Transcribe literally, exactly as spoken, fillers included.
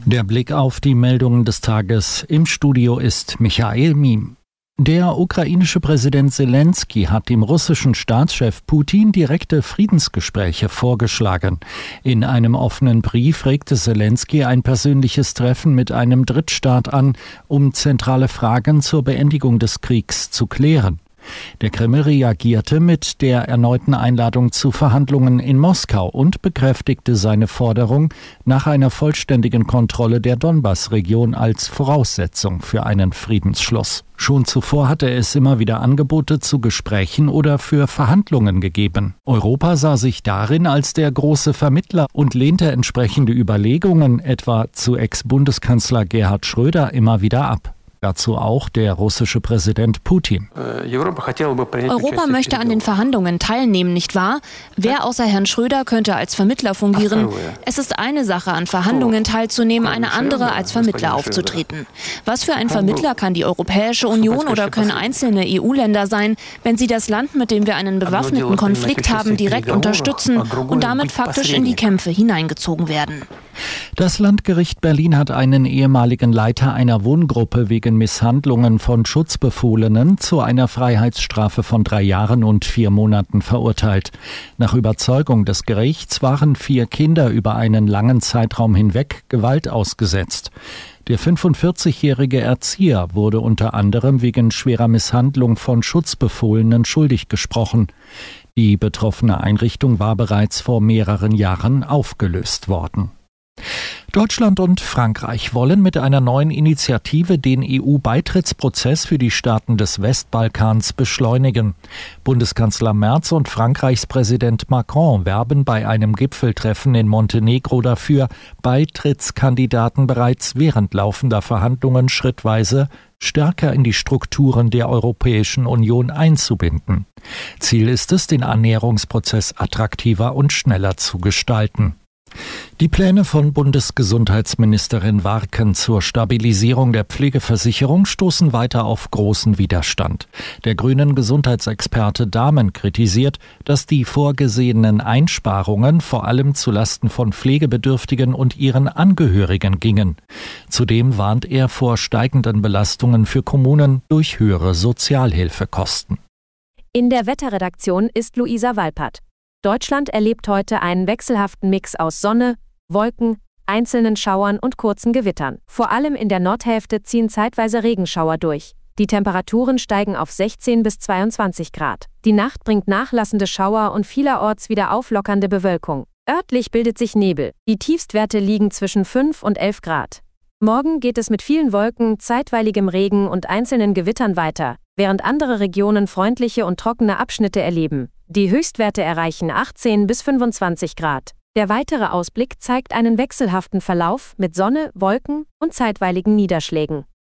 Der Blick auf die Meldungen des Tages. Im Studio ist Michael Miem. Der ukrainische Präsident Selensky hat dem russischen Staatschef Putin direkte Friedensgespräche vorgeschlagen. In einem offenen Brief regte Selensky ein persönliches Treffen mit einem Drittstaat an, um zentrale Fragen zur Beendigung des Kriegs zu klären. Der Kreml reagierte mit der erneuten Einladung zu Verhandlungen in Moskau und bekräftigte seine Forderung nach einer vollständigen Kontrolle der Donbass-Region als Voraussetzung für einen Friedensschluss. Schon zuvor hatte es immer wieder Angebote zu Gesprächen oder für Verhandlungen gegeben. Europa sah sich darin als der große Vermittler und lehnte entsprechende Überlegungen, etwa zu Ex-Bundeskanzler Gerhard Schröder, immer wieder ab. Dazu auch der russische Präsident Putin. Europa möchte an den Verhandlungen teilnehmen, nicht wahr? Wer außer Herrn Schröder könnte als Vermittler fungieren? Es ist eine Sache, an Verhandlungen teilzunehmen, eine andere, als Vermittler aufzutreten. Was für ein Vermittler kann die Europäische Union oder können einzelne E U-Länder sein, wenn sie das Land, mit dem wir einen bewaffneten Konflikt haben, direkt unterstützen und damit faktisch in die Kämpfe hineingezogen werden? Das Landgericht Berlin hat einen ehemaligen Leiter einer Wohngruppe wegen Misshandlungen von Schutzbefohlenen zu einer Freiheitsstrafe von drei Jahren und vier Monaten verurteilt. Nach Überzeugung des Gerichts waren vier Kinder über einen langen Zeitraum hinweg Gewalt ausgesetzt. Der fünfundvierzigjährige Erzieher wurde unter anderem wegen schwerer Misshandlung von Schutzbefohlenen schuldig gesprochen. Die betroffene Einrichtung war bereits vor mehreren Jahren aufgelöst worden. Deutschland und Frankreich wollen mit einer neuen Initiative den E U-Beitrittsprozess für die Staaten des Westbalkans beschleunigen. Bundeskanzler Merz und Frankreichs Präsident Macron werben bei einem Gipfeltreffen in Montenegro dafür, Beitrittskandidaten bereits während laufender Verhandlungen schrittweise stärker in die Strukturen der Europäischen Union einzubinden. Ziel ist es, den Annäherungsprozess attraktiver und schneller zu gestalten. Die Pläne von Bundesgesundheitsministerin Warken zur Stabilisierung der Pflegeversicherung stoßen weiter auf großen Widerstand. Der grünen Gesundheitsexperte Dahmen kritisiert, dass die vorgesehenen Einsparungen vor allem zulasten von Pflegebedürftigen und ihren Angehörigen gingen. Zudem warnt er vor steigenden Belastungen für Kommunen durch höhere Sozialhilfekosten. In der Wetterredaktion ist Luisa Walpert. Deutschland erlebt heute einen wechselhaften Mix aus Sonne, Wolken, einzelnen Schauern und kurzen Gewittern. Vor allem in der Nordhälfte ziehen zeitweise Regenschauer durch. Die Temperaturen steigen auf sechzehn bis zweiundzwanzig Grad. Die Nacht bringt nachlassende Schauer und vielerorts wieder auflockernde Bewölkung. Örtlich bildet sich Nebel. Die Tiefstwerte liegen zwischen fünf und elf Grad. Morgen geht es mit vielen Wolken, zeitweiligem Regen und einzelnen Gewittern weiter, während andere Regionen freundliche und trockene Abschnitte erleben. Die Höchstwerte erreichen achtzehn bis fünfundzwanzig Grad. Der weitere Ausblick zeigt einen wechselhaften Verlauf mit Sonne, Wolken und zeitweiligen Niederschlägen.